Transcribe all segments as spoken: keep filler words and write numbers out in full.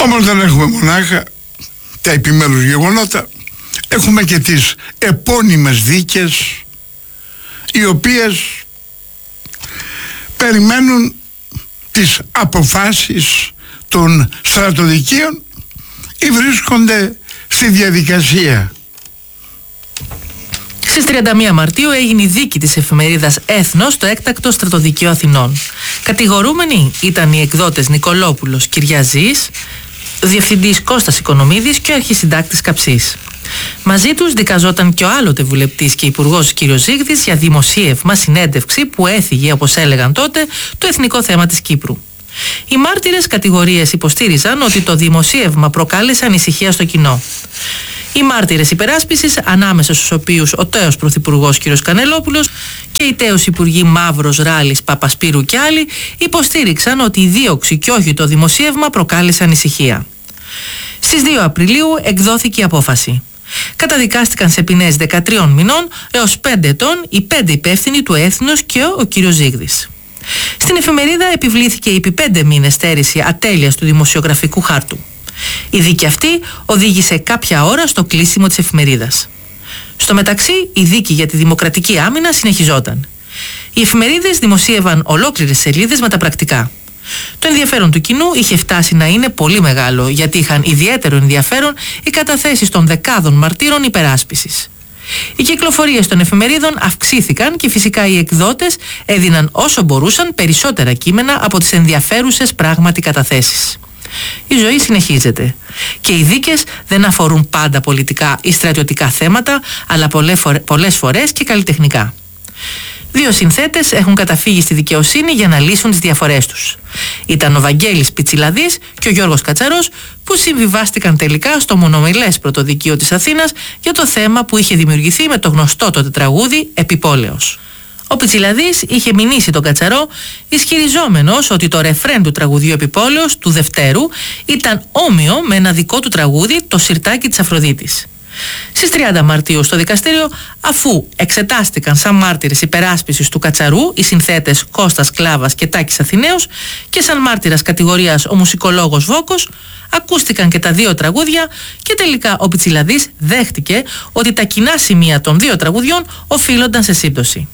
Όμως δεν έχουμε μονάχα τα επιμέρους γεγονότα, έχουμε και τις επώνυμες δίκες, οι οποίες περιμένουν τις αποφάσεις των στρατοδικείων ή βρίσκονται στη διαδικασία. Στις τριάντα μία Μαρτίου έγινε η δίκη της εφημερίδας Έθνος στο έκτακτο στρατοδικείο Αθηνών. Κατηγορούμενοι ήταν οι εκδότες Νικολόπουλος Κυριαζής, διευθυντής Κώστας Οικονομίδης και ο αρχισυντάκτης Καψής. Μαζί τους δικαζόταν και ο άλλοτε βουλευτής και υπουργός κ. Ζήγδης για δημοσίευμα, συνέντευξη που έφυγε, όπως έλεγαν τότε, το εθνικό θέμα της Κύπρου. Οι μάρτυρες κατηγορίες υποστήριζαν ότι το δημοσίευμα προκάλεσε ανησυχία στο κοινό. Οι μάρτυρες υπεράσπισης, ανάμεσα στους οποίους ο τέος πρωθυπουργός κ. Κανελόπουλος και οι τέος υπουργοί Μαύρος, Ράλης, Παπασπύρου και άλλοι, υποστήριξαν ότι η δίωξη και όχι το δημοσίευμα προκάλεσε ανησυχία. Στις δύο Απριλίου εκδόθηκε η απόφαση. Καταδικάστηκαν σε ποινές δεκατρία μηνών έως πέντε ετών οι πέντε υπεύθυνοι του Έθνος και ο κ. Ζήγδης. Στην εφημερίδα επιβλήθηκε η επί πέντε μήνες στέρηση ατέλειας του δημοσιογραφικού χάρτου. Η δίκη αυτή οδήγησε κάποια ώρα στο κλείσιμο της εφημερίδας. Στο μεταξύ, η δίκη για τη δημοκρατική άμυνα συνεχιζόταν. Οι εφημερίδες δημοσίευαν ολόκληρες σελίδες με τα πρακτικά. Το ενδιαφέρον του κοινού είχε φτάσει να είναι πολύ μεγάλο, γιατί είχαν ιδιαίτερο ενδιαφέρον οι καταθέσεις των δεκάδων μαρτύρων υπεράσπισης. Οι κυκλοφορίες των εφημερίδων αυξήθηκαν και φυσικά οι εκδότες έδιναν όσο μπορούσαν περισσότερα κείμενα από τις ενδιαφέρουσες πράγματι καταθέσεις. Η ζωή συνεχίζεται και οι δίκες δεν αφορούν πάντα πολιτικά ή στρατιωτικά θέματα, αλλά πολλές φορές και καλλιτεχνικά. Δύο συνθέτες έχουν καταφύγει στη δικαιοσύνη για να λύσουν τις διαφορές τους. Ήταν ο Βαγγέλης Πιτσιλαδής και ο Γιώργος Κατσαρός, που συμβιβάστηκαν τελικά στο μονομιλές πρωτοδικείο της Αθήνας για το θέμα που είχε δημιουργηθεί με το γνωστό τότε τραγούδι «Επιπόλαιος». Ο Πιτσιλαδής είχε μηνύσει τον Κατσαρό, ισχυριζόμενος ότι το ρεφρέν του τραγουδιού «Επιπόλαιος» του Δευτέρου ήταν όμοιο με ένα δικό του τραγούδι, το «Σιρτάκι της Αφροδίτης». Στις τριάντα Μαρτίου στο δικαστήριο, αφού εξετάστηκαν σαν μάρτυρες υπεράσπισης του Κατσαρού οι συνθέτες Κώστας Κλάβας και Τάκης Αθηναίος και σαν μάρτυρας κατηγορίας ο μουσικολόγος Βόκος, ακούστηκαν και τα δύο τραγούδια και τελικά ο Πιτσιλαδής δέχτηκε ότι τα κοινά σημεία των δύο τραγουδιών οφείλονταν σε σύμπτωση.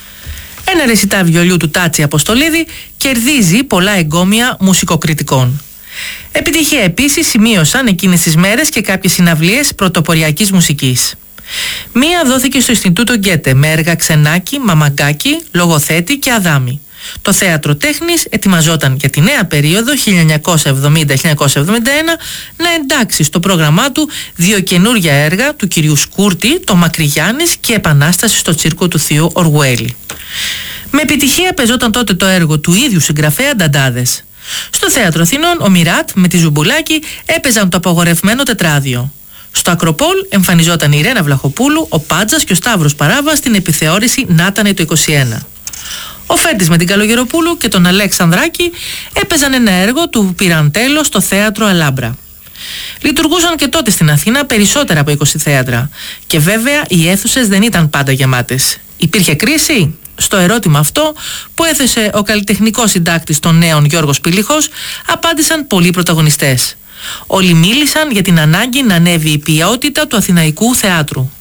Ένα ρεσιτά βιολιού του Τάτσι Αποστολίδη κερδίζει πολλά εγκόμια μουσικοκριτικών. Επιτυχία επίσης σημείωσαν εκείνες τις μέρες και κάποιες συναυλίες πρωτοποριακής μουσικής. Μία δόθηκε στο Ινστιτούτο Γκέτε με έργα Ξενάκη, Μαμαγκάκη, Λογοθέτη και Αδάμη. Το Θέατρο Τέχνης ετοιμαζόταν για τη νέα περίοδο χίλια εννιακόσια εβδομήντα με χίλια εννιακόσια εβδομήντα ένα να εντάξει στο πρόγραμμά του δύο καινούρια έργα του κυρίου Σκούρτη, το Μακρυγιάννης και Επανάσταση στο Τσίρκο του Θείου Οργουέλη. Με επιτυχία παίζονταν τότε το έργο του ίδιου συγγραφέα Νταντάδες. Στο Θέατρο Αθηνών, ο Μιράτ με τη Ζουμπουλάκη έπαιζαν το απαγορευμένο τετράδιο. Στο Ακροπόλ εμφανιζόταν η Ρένα Βλαχοπούλου, ο Πάντζας και ο Σταύρος Παράβας στην επιθεώρηση «Νάτανε το είκοσι ένα». Ο Φέρτης με την Καλογεροπούλου και τον Αλέξανδράκη έπαιζαν ένα έργο του Πυραντέλο στο Θέατρο Αλάμπρα. Λειτουργούσαν και τότε στην Αθήνα περισσότερα από είκοσι θέατρα. Και βέβαια οι αίθουσες δεν ήταν πάντα γεμάτες. Υπήρχε κρίση? Στο ερώτημα αυτό που έθεσε ο καλλιτεχνικός συντάκτης των Νέων Γιώργος Πήλιχος, απάντησαν πολλοί πρωταγωνιστές. Όλοι μίλησαν για την ανάγκη να ανέβει η ποιότητα του αθηναϊκού θεάτρου.